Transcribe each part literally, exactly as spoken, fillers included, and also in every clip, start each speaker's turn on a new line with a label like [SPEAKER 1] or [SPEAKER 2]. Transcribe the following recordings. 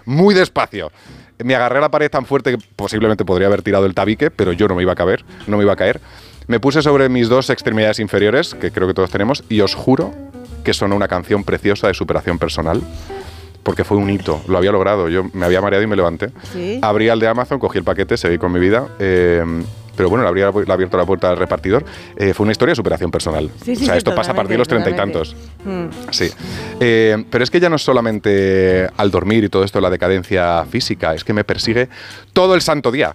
[SPEAKER 1] muy despacio. Me agarré a la pared tan fuerte que posiblemente podría haber tirado el tabique, pero yo no me iba a caer, no me iba a caer. Me puse sobre mis dos extremidades inferiores, que creo que todos tenemos, y os juro que sonó una canción preciosa de superación personal, porque fue un hito, lo había logrado. Yo me había mareado y me levanté. ¿Sí? Abrí el de Amazon, cogí el paquete, seguí con mi vida. Eh, pero bueno, le habría abierto la puerta al repartidor. Eh, fue una historia de superación personal. Sí, sí, o sea, sí, esto pasa a partir de los treinta y tantos. Mm. Sí. Eh, pero es que ya no es solamente al dormir y todo esto, la decadencia física, es que me persigue todo el santo día.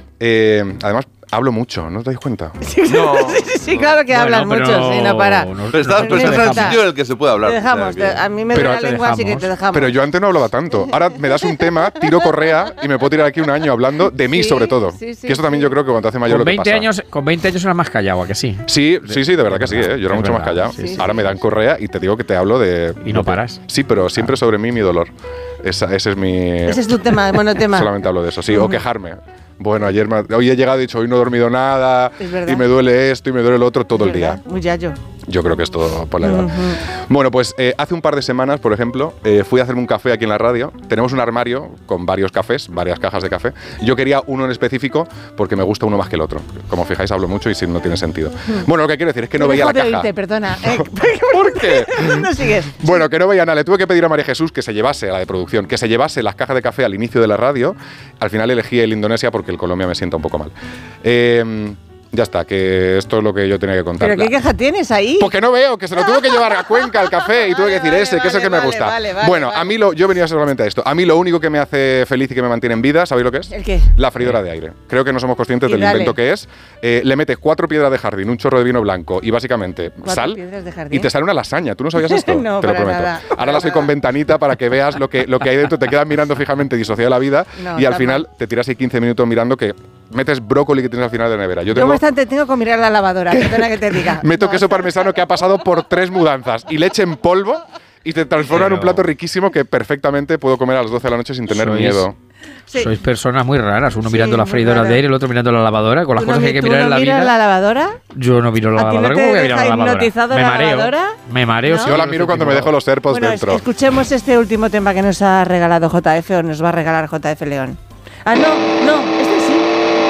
[SPEAKER 1] Eh, además, hablo mucho, ¿no os dais cuenta?
[SPEAKER 2] Sí, no, sí, sí, sí, claro que bueno, hablas mucho, sí, no para.
[SPEAKER 3] No, pero estás no, en el sitio en el que se puede hablar.
[SPEAKER 2] Te dejamos, te, a mí me duele la lengua, así que te dejamos.
[SPEAKER 1] Pero yo antes no hablaba tanto. Ahora me das un tema, tiro correa y me puedo tirar aquí un año hablando de mí, sí, sobre todo. Sí, sí, que eso también sí. Yo creo que cuando te hace mayor
[SPEAKER 4] con
[SPEAKER 1] lo que pasa.
[SPEAKER 4] Años, con veinte años era más callado, ¿a que sí?
[SPEAKER 1] Sí, sí, sí, de verdad que sí, ¿eh? Yo era mucho verdad, más callado. Sí, sí, Ahora sí, me dan sí. correa y te digo que te hablo de...
[SPEAKER 4] Y no paras.
[SPEAKER 1] Sí, pero siempre sobre mí mi dolor. Esa, ese es mi...
[SPEAKER 2] Ese es tu tema, monotema.
[SPEAKER 1] Solamente hablo de eso, sí. O quejarme. Bueno, ayer me, hoy he llegado y he dicho, hoy no he dormido nada, y me duele esto y me duele lo otro todo el día.
[SPEAKER 2] Muy yayo.
[SPEAKER 1] Yo creo que es todo por la edad. Uh-huh. Bueno, pues eh, hace un par de semanas, por ejemplo, eh, fui a hacerme un café aquí en la radio. Tenemos un armario con varios cafés, varias cajas de café. Yo quería uno en específico porque me gusta uno más que el otro. Como fijáis, hablo mucho y si no tiene sentido. Uh-huh. Bueno, lo que quiero decir es que no
[SPEAKER 2] me
[SPEAKER 1] veía la caja.
[SPEAKER 2] Oírte, perdona. Eh,
[SPEAKER 1] ¿Por qué?
[SPEAKER 2] No sigues.
[SPEAKER 1] Bueno, que no veía nada. Le tuve que pedir a María Jesús que se llevase, a la de producción, que se llevase las cajas de café al inicio de la radio. Al final elegí el Indonesia porque el Colombia me sienta un poco mal. Eh... Ya está, que esto es lo que yo tenía que contar.
[SPEAKER 2] ¿Pero qué queja tienes ahí?
[SPEAKER 1] Porque no veo, que se lo tuve que llevar a Cuenca, al café, y tuve que decir
[SPEAKER 2] vale,
[SPEAKER 1] ese,
[SPEAKER 2] vale,
[SPEAKER 1] que es el que
[SPEAKER 2] vale,
[SPEAKER 1] me gusta.
[SPEAKER 2] Vale, vale,
[SPEAKER 1] bueno,
[SPEAKER 2] vale.
[SPEAKER 1] a mí lo, yo venía solamente a esto. A mí lo único que me hace feliz y que me mantiene en vida, ¿sabéis lo que es?
[SPEAKER 2] ¿El qué?
[SPEAKER 1] La freidora de aire. Creo que no somos conscientes del
[SPEAKER 2] dale.
[SPEAKER 1] invento que es. Eh, le metes cuatro piedras de jardín, un chorro de vino blanco y básicamente sal y te sale una lasaña. ¿Tú no sabías esto?
[SPEAKER 2] No,
[SPEAKER 1] te lo
[SPEAKER 2] para
[SPEAKER 1] prometo.
[SPEAKER 2] nada.
[SPEAKER 1] Ahora la soy con ventanita para que veas lo que, lo que hay dentro. Te quedas mirando fijamente disociado de la vida no, y al final mal. Te tiras ahí quince minutos mirando que metes brócoli que tienes al final de la nevera. Yo,
[SPEAKER 2] yo
[SPEAKER 1] tengo,
[SPEAKER 2] bastante tengo que mirar la lavadora, perdona que te diga.
[SPEAKER 1] Meto
[SPEAKER 2] no,
[SPEAKER 1] queso parmesano que ha pasado por tres mudanzas y leche en polvo y te transforma Pero... en un plato riquísimo que perfectamente puedo comer a las doce de la noche sin tener
[SPEAKER 4] Sois,
[SPEAKER 1] miedo.
[SPEAKER 4] Sí. Sois personas muy raras, uno
[SPEAKER 2] sí,
[SPEAKER 4] mirando la freidora de aire, el otro mirando la lavadora, con las cosas
[SPEAKER 2] no,
[SPEAKER 4] que hay que mirar
[SPEAKER 2] no
[SPEAKER 4] en la vida.
[SPEAKER 2] ¿Tú no miras la lavadora?
[SPEAKER 4] Yo no miro la lavadora,
[SPEAKER 2] no
[SPEAKER 4] ¿cómo voy a mirar la lavadora?
[SPEAKER 2] ¿Hipnotizado
[SPEAKER 4] me
[SPEAKER 2] la
[SPEAKER 4] mareo,
[SPEAKER 2] lavadora?
[SPEAKER 4] Me mareo.
[SPEAKER 2] ¿No?
[SPEAKER 1] Yo la miro cuando me dejo los AirPods
[SPEAKER 2] bueno,
[SPEAKER 1] dentro.
[SPEAKER 2] Escuchemos este último tema que nos ha regalado J F o nos va a regalar J F León. Ah, no, no, este sí.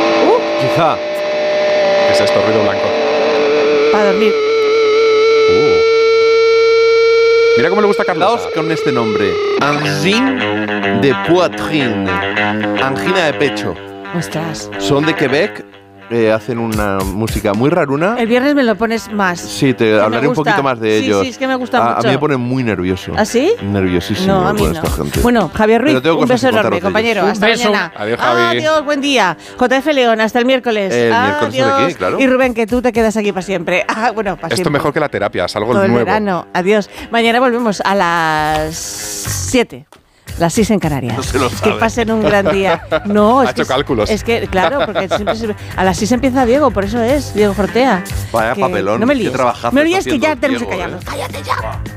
[SPEAKER 3] Uh. Quizá.
[SPEAKER 1] ¿Qué es esto? Ruido blanco.
[SPEAKER 2] Para dormir.
[SPEAKER 1] Uh. Mira cómo le gusta a Carlos.
[SPEAKER 3] Con este nombre. Angine de poitrine. Angina de pecho.
[SPEAKER 2] Ostras.
[SPEAKER 3] Son de Quebec. Eh, hacen una música muy raruna.
[SPEAKER 2] El viernes me lo pones más.
[SPEAKER 3] Sí, te
[SPEAKER 2] que
[SPEAKER 3] hablaré un poquito más de
[SPEAKER 2] sí,
[SPEAKER 3] ellos.
[SPEAKER 2] Sí, es que me gusta
[SPEAKER 3] a,
[SPEAKER 2] mucho.
[SPEAKER 3] A mí me pone muy nervioso.
[SPEAKER 2] ¿Ah, sí?
[SPEAKER 3] Nerviosísimo
[SPEAKER 2] no, a mí
[SPEAKER 3] con
[SPEAKER 2] no.
[SPEAKER 3] esta gente.
[SPEAKER 2] Bueno, Javier Ruiz, un beso enorme, compañero.
[SPEAKER 4] Un
[SPEAKER 2] hasta
[SPEAKER 4] beso.
[SPEAKER 2] mañana.
[SPEAKER 1] Adiós, Javi.
[SPEAKER 2] Adiós, buen día. J F León, hasta el miércoles.
[SPEAKER 3] El
[SPEAKER 2] Adiós.
[SPEAKER 3] miércoles de aquí, claro.
[SPEAKER 2] Y Rubén, que tú te quedas aquí para siempre. Ah, bueno, para
[SPEAKER 1] Esto
[SPEAKER 2] siempre.
[SPEAKER 1] es mejor que la terapia, es algo
[SPEAKER 2] Todo el
[SPEAKER 1] nuevo.
[SPEAKER 2] verano. Adiós. Mañana volvemos a las siete. Las seis en Canarias.
[SPEAKER 3] No se lo sabe.
[SPEAKER 2] Que pasen un gran día. No, es
[SPEAKER 1] ha hecho
[SPEAKER 2] que,
[SPEAKER 1] cálculos.
[SPEAKER 2] Es que, claro, porque siempre se, a las seis empieza Diego, por eso es, Diego Fortea.
[SPEAKER 3] Vaya
[SPEAKER 2] que,
[SPEAKER 3] papelón.
[SPEAKER 2] No me líes.
[SPEAKER 3] Qué trabajazo
[SPEAKER 2] No me
[SPEAKER 3] está
[SPEAKER 2] líes que ya
[SPEAKER 3] haciendo
[SPEAKER 2] tenemos que
[SPEAKER 3] Diego,
[SPEAKER 2] callarnos.
[SPEAKER 3] eh.
[SPEAKER 2] Cállate ya.